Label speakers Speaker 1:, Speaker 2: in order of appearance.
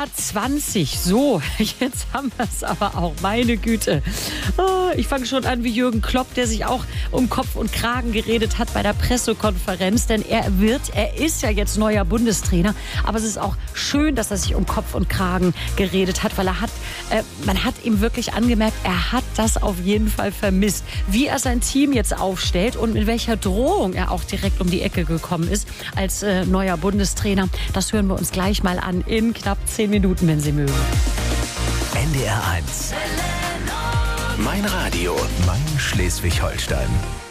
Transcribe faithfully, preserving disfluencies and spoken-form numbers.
Speaker 1: Jahr zwanzig. So, jetzt haben wir es aber auch. Meine Güte. Oh, ich fange schon an wie Jürgen Klopp, der sich auch um Kopf und Kragen geredet hat bei der Pressekonferenz. Denn er wird, er ist ja jetzt neuer Bundestrainer. Aber es ist auch schön, dass er sich um Kopf und Kragen geredet hat, weil er hat, äh, man hat ihm wirklich angemerkt, er hat das auf jeden Fall vermisst. Wie er sein Team jetzt aufstellt und mit welcher Drohung er auch direkt um die Ecke gekommen ist als äh, neuer Bundestrainer, das hören wir uns gleich mal an in knapp zehn Minuten, wenn Sie mögen.
Speaker 2: N D R eins. Mein Radio, mein Schleswig-Holstein.